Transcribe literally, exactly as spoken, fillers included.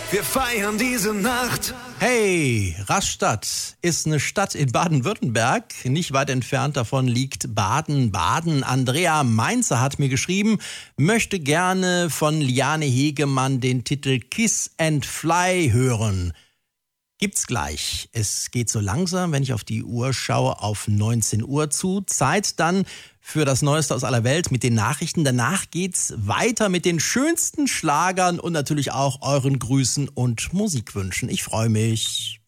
Wir feiern diese Nacht. Hey, Rastatt ist eine Stadt in Baden-Württemberg. Nicht weit entfernt davon liegt Baden-Baden. Andrea Mainzer hat mir geschrieben, möchte gerne von Liane Hegemann den Titel Kiss and Fly hören. Gibt's gleich. Es geht so langsam, wenn ich auf die Uhr schaue, auf neunzehn Uhr zu. Zeit dann für das Neueste aus aller Welt mit den Nachrichten. Danach geht's weiter mit den schönsten Schlagern und natürlich auch euren Grüßen und Musikwünschen. Ich freue mich.